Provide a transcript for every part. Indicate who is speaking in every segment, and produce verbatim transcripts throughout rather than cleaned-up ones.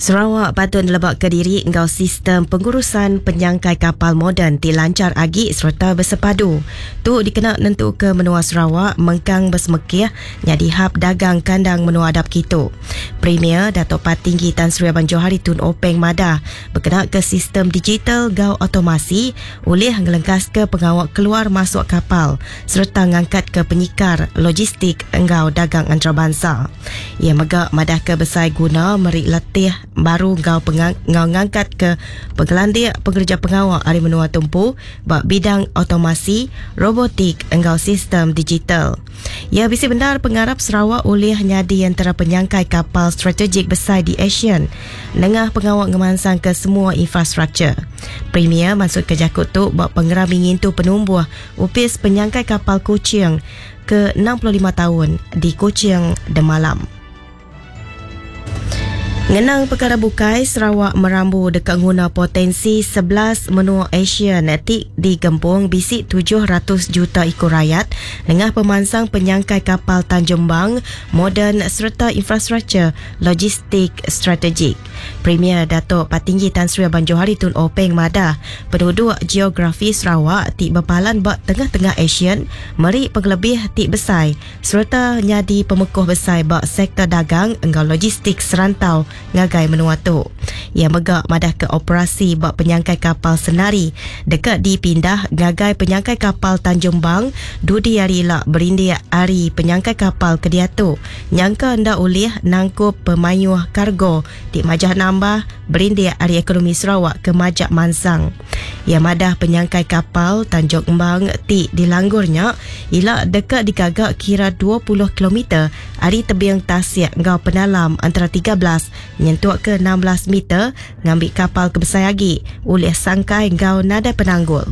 Speaker 1: Sarawak patut lebak ke diri engkau sistem pengurusan penyangkai kapal moden dilancar agi serta bersepadu. Tu dikena nentu ke menua Sarawak mengkang bersemekih nyadi hab dagang kandang menua adap kita. Premier Datuk Patinggi Tan Sri Abang Johari Tun Openg Madah berkenaan ke sistem digital gau otomasi oleh ngelengkas ke pengawal keluar masuk kapal serta ngangkat ke penyikar logistik engkau dagang antarabangsa. Ia megak madah ke besai guna merik latih baru ngau pengang, ngau ngangkat ke pengelandik pekerja pengawal ari menua tumpu bak bidang otomasi robotik engkau sistem digital. Ia bisi benar pengarap Sarawak oleh nyadi antara penyangkai kapal strategik besar di Asian lengah pengawal ngemansang ke semua infrastruktur. Premier maksud ke jakut tu bak pengeram ingin tu penumbuh upis penyangkai kapal Kuching ke enam puluh lima tahun di Kuching Demalam. Ngenang perkara bukai, Sarawak merambu dekat guna potensi sebelas menua Asian tik digempung bisik tujuh ratus juta ekor rakyat dengan pemansang penyangkai kapal Tanjung Bang moden serta infrastruktur logistik strategik. Premier Datuk Patinggi Tan Sri Abang Johari Tun Openg Madah penduduk geografi Sarawak tik berpalan bak tengah-tengah Asian meri pengelebih tik besar serta nyadi pemekuh besar bak sektor dagang engkau logistik serantau ngagai menua tu. Ia megak madah ke operasi bak penyangkai kapal Senari dekat dipindah ngagai penyangkai kapal Tanjung Bang dudi hari lak berindik hari penyangkai kapal Kediatu nyangka ndak oleh nangkup pemayuh kargo di Majah Nambah berindik hari ekonomi Sarawak ke Majak Mansang. Ia madah penyangkai kapal Tanjung Bang ti dilanggurnya ila dekat dikagak kira dua puluh kilometer hari tebing tasik ngau penalam antara tiga belas nyentuak ke enam belas meter ngambil kapal ke besar lagi oleh sangkai ngau nada penanggul.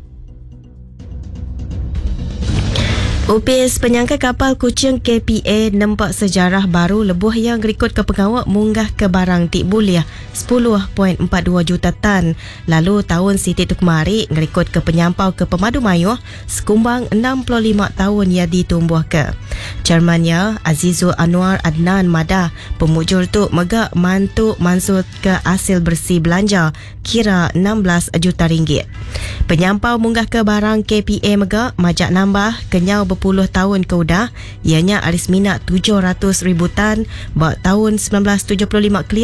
Speaker 1: Upis penyangkai kapal Kuching K P A nampak sejarah baru lebuh yang rekod ke pengawal munggah ke barang tik buliah sepuluh perpuluhan empat dua juta tan. Lalu tahun Siti tu kemari ngerekod ke penyampau ke Pemadu Mayuh sekumbang enam puluh lima tahun yang ditumbuh ke. Chairmannya Azizul Anwar Adnan Madah pemujur tu megak mantuk mansut ke hasil bersih belanja kira enam belas juta ringgit. Penyampau munggah ke barang K P A megak majak nambah kenyau berpuluh tahun ke udah ianya aris minat tujuh ratus ribu tan bak tahun sembilan belas tujuh puluh lima